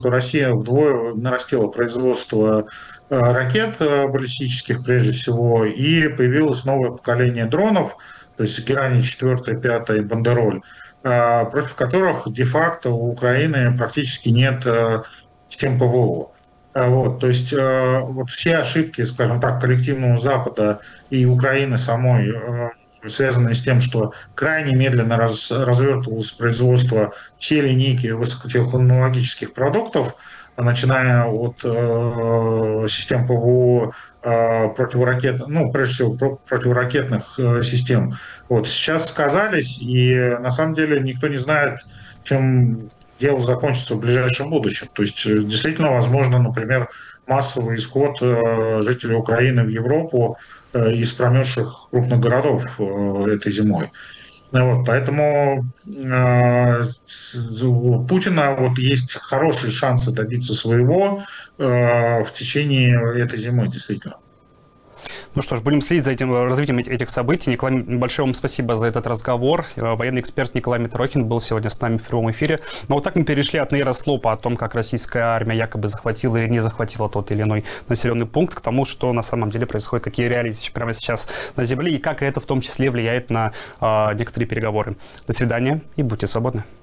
что Россия вдвое нарастила производство ракет баллистических прежде всего, и появилось новое поколение дронов, то есть Герани 4, 5 и Бандероль, против которых де-факто у Украины практически нет систем ПВО. Вот, то есть вот все ошибки, скажем так, коллективного Запада и Украины самой, связанные с тем, что крайне медленно развертывалось производство всей линейки высокотехнологических продуктов, начиная от систем ПВО, противоракет, ну, прежде всего, противоракетных систем. Вот сейчас сказались, и на самом деле никто не знает, чем дело закончится в ближайшем будущем. То есть действительно возможно, например, массовый исход жителей Украины в Европу из промерзших крупных городов этой зимой. Вот, поэтому у Путина вот есть хорошие шансы добиться своего в течение этой зимы, действительно. Ну что ж, будем следить за этим развитием этих событий. Николай, большое вам спасибо за этот разговор. Военный эксперт Николай Митрохин был сегодня с нами в прямом эфире. Но вот так мы перешли от нейрослопа о том, как российская армия якобы захватила или не захватила тот или иной населенный пункт, к тому, что на самом деле происходит, какие реалии прямо сейчас на земле и как это в том числе влияет на некоторые переговоры. До свидания и будьте свободны.